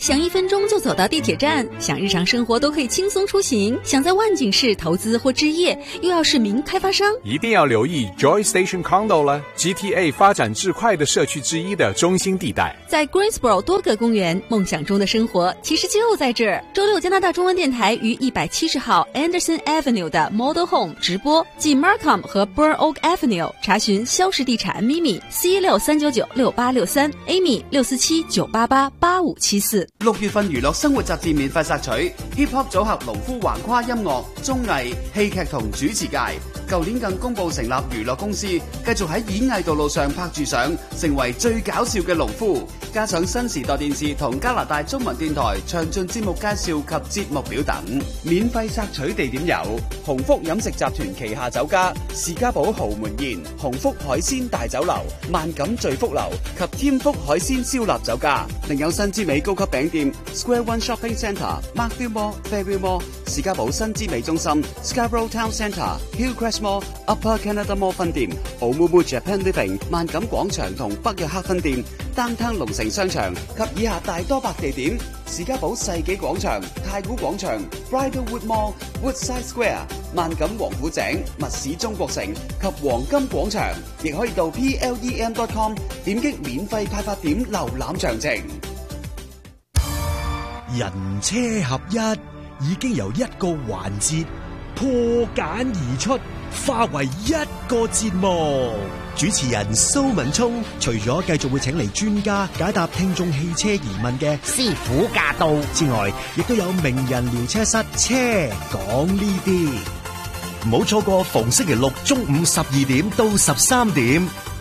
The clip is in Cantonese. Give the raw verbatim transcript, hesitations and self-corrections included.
想一分钟就走到地铁站，想日常生活都可以轻松出行，想在万景市投资或置业，又要是名开发商， 一定要留意 Joy Station Condo 了 ，G T A 发展至快的社区之一的中心地带， 在 Greensboro 多个公园，梦想中的生活其实就在这儿。周六，加拿大中文电台于一百七十号 Anderson Avenue 的 Model Home 直播，即 Markham 和 Burn Oak Avenue， 查询肖氏地产咪咪 C 六三九九六八六三 Amy 六四七九八八八五七四。 六月份娛樂生活雜誌免費索取 Hip Hop 組合農夫橫跨音樂、綜藝、戲劇同主持界。舊年更公布成立娛樂公司，繼續喺演藝道路上拍住上，成為最搞笑嘅農夫。加上新時代電視同加拿大中文電台詳盡節目介紹及節目表等。免費索取地點有鴻福飲食集團旗下酒家士嘉堡豪門宴、鴻福海鮮大酒樓、萬錦聚福樓及添福海鮮燒臘酒家。另有新之美高級餅店 Square One Shopping Centre、Markville Mall、Fairview Mall、士嘉堡新之美中心、Scarborough Town Centre、Hillcrest Mall、Upper Canada Mall 分店、Omumu Japan Living、萬錦廣場同北約克分店、Downtown 龍城商場及以下大多百地點：士嘉堡世紀廣場、太古廣場、Bridlewood Mall、Woodside Square、萬錦王府井、密市中國城及黃金廣場，亦可以到 P L E M dot com 點擊免費派發點瀏覽詳情。 人車合一已經由一個環節破繭而出，化為一個節目。主持人蘇文聰除咗繼續會請嚟專家解答聽眾汽車疑問嘅師傅駕到之外，亦都有名人聊車室車講呢啲。唔好錯過逢星期六中午十二點到十三點